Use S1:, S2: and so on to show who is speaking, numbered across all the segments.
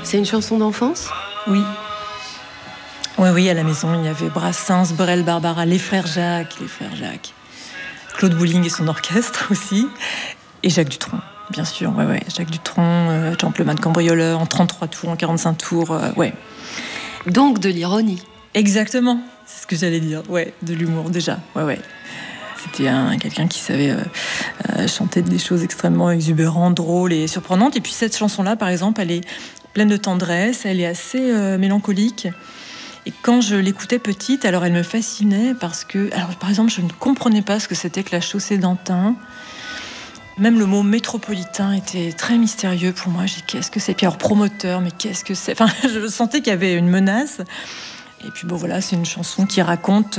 S1: C'est une chanson d'enfance ?
S2: Oui. Oui, à la maison, il y avait Brassens, Brel, Barbara, les frères Jacques. Claude Bouling et son orchestre aussi. Et Jacques Dutronc, bien sûr. Ouais. Jacques Dutronc, Gentleman cambrioleur, en 33 tours, en 45 tours, ouais.
S1: Donc de l'ironie.
S2: Exactement, c'est ce que j'allais dire. Ouais, de l'humour déjà, ouais. C'était quelqu'un qui savait chanter des choses extrêmement exubérantes, drôles et surprenantes. Et puis cette chanson-là, par exemple, elle est pleine de tendresse, elle est assez mélancolique. Et quand je l'écoutais petite, alors elle me fascinait parce que, alors par exemple, je ne comprenais pas ce que c'était que la chaussée d'Antin. Même le mot métropolitain était très mystérieux pour moi. J'ai dit, qu'est-ce que c'est ? Puis alors promoteur, mais qu'est-ce que c'est ? Enfin, je sentais qu'il y avait une menace. Et puis bon voilà, c'est une chanson qui raconte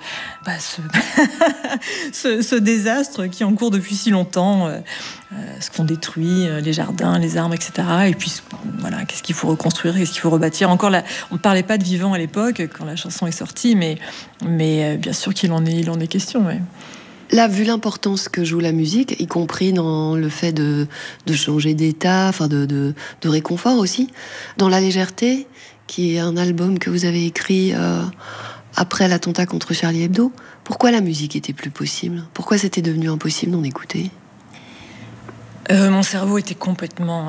S2: ce désastre qui est en cours depuis si longtemps, ce qu'on détruit, les jardins, les arbres, etc. Et puis voilà, qu'est-ce qu'il faut reconstruire, qu'est-ce qu'il faut rebâtir. Encore là, on ne parlait pas de vivant à l'époque quand la chanson est sortie, mais bien sûr qu'il en est question. Ouais.
S1: Là, vu l'importance que joue la musique, y compris dans le fait de changer d'état, enfin de réconfort aussi, dans La Légèreté, qui est un album que vous avez écrit après l'attentat contre Charlie Hebdo, pourquoi la musique était plus possible ? Pourquoi c'était devenu impossible d'en écouter ?
S2: Mon cerveau était complètement...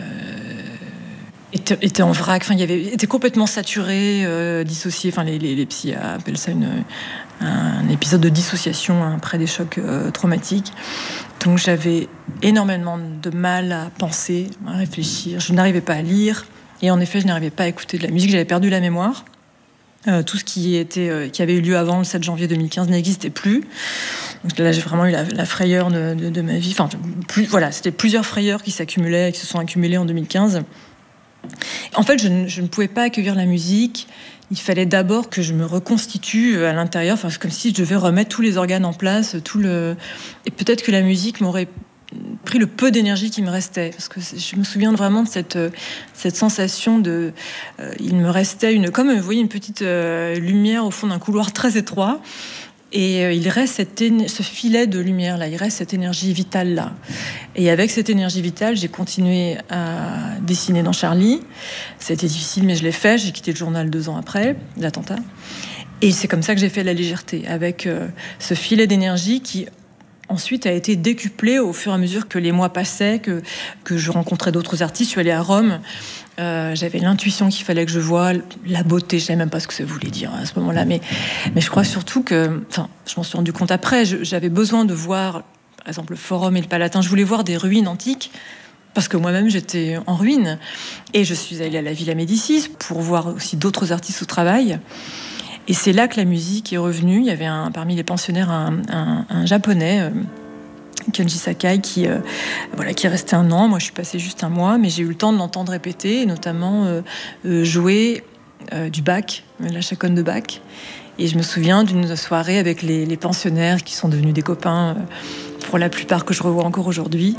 S2: était en vrac, enfin, était complètement saturé, dissocié. Enfin, les psys appellent ça un épisode de dissociation après des chocs traumatiques. Donc j'avais énormément de mal à penser, à réfléchir. Je n'arrivais pas à lire. Et en effet, je n'arrivais pas à écouter de la musique. J'avais perdu la mémoire. Tout ce qui avait eu lieu avant le 7 janvier 2015 n'existait plus. Donc là, j'ai vraiment eu la frayeur de ma vie. Enfin, c'était plusieurs frayeurs qui s'accumulaient, qui se sont accumulées en 2015. En fait, je ne pouvais pas accueillir la musique. Il fallait d'abord que je me reconstitue à l'intérieur. Enfin, c'est comme si je devais remettre tous les organes en place, et peut-être que la musique m'aurait pris le peu d'énergie qui me restait, parce que je me souviens vraiment de cette sensation il me restait comme vous voyez une petite lumière au fond d'un couloir très étroit, et il reste ce filet de lumière là, il reste cette énergie vitale là, et avec cette énergie vitale, j'ai continué à dessiner dans Charlie. C'était difficile, mais je l'ai fait. J'ai quitté le journal 2 ans après l'attentat, et c'est comme ça que j'ai fait La Légèreté, avec ce filet d'énergie qui ensuite a été décuplé au fur et à mesure que les mois passaient, que je rencontrais d'autres artistes. Je suis allée à Rome, j'avais l'intuition qu'il fallait que je voie la beauté. Je ne savais même pas ce que ça voulait dire à ce moment-là, mais je crois surtout que, enfin, je m'en suis rendu compte après, j'avais besoin de voir, par exemple, le Forum et le Palatin. Je voulais voir des ruines antiques, parce que moi-même j'étais en ruine, et je suis allée à la Villa Médicis pour voir aussi d'autres artistes au travail. Et c'est là que la musique est revenue. Il y avait parmi les pensionnaires un japonais, Kenji Sakai, qui est resté 1 an. Moi, je suis passée juste 1 mois, mais j'ai eu le temps de l'entendre répéter, et notamment jouer du Bach, la chaconne de Bach. Et je me souviens d'une soirée avec les pensionnaires qui sont devenus des copains, pour la plupart, que je revois encore aujourd'hui.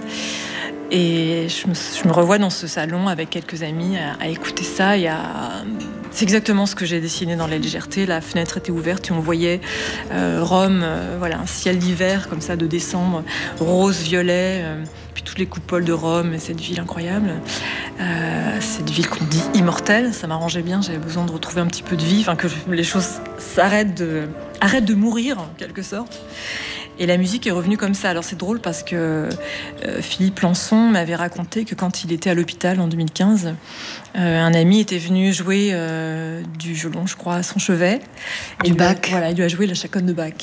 S2: Et je me revois dans ce salon avec quelques amis à écouter ça et c'est exactement ce que j'ai dessiné dans La Légèreté. La fenêtre était ouverte et on voyait Rome, un ciel d'hiver comme ça de décembre, rose, violet, puis toutes les coupoles de Rome, et cette ville incroyable, cette ville qu'on dit immortelle. Ça m'arrangeait bien, j'avais besoin de retrouver un petit peu de vie, que les choses arrêtent de mourir en quelque sorte. Et la musique est revenue comme ça. Alors c'est drôle parce que Philippe Lançon m'avait raconté que quand il était à l'hôpital en 2015, un ami était venu jouer du violon, je crois, à son chevet.
S1: Du Bach.
S2: Il lui a joué la chaconne de Bach.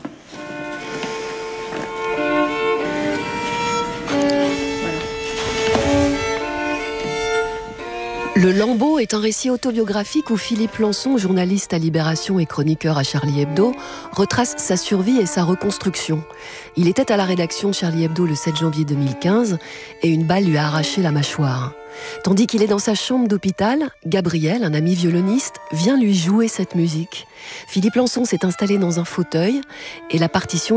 S1: Le Lambeau est un récit autobiographique où Philippe Lançon, journaliste à Libération et chroniqueur à Charlie Hebdo, retrace sa survie et sa reconstruction. Il était à la rédaction de Charlie Hebdo le 7 janvier 2015 et une balle lui a arraché la mâchoire. Tandis qu'il est dans sa chambre d'hôpital, Gabriel, un ami violoniste, vient lui jouer cette musique. Philippe Lançon s'est installé dans un fauteuil et la partition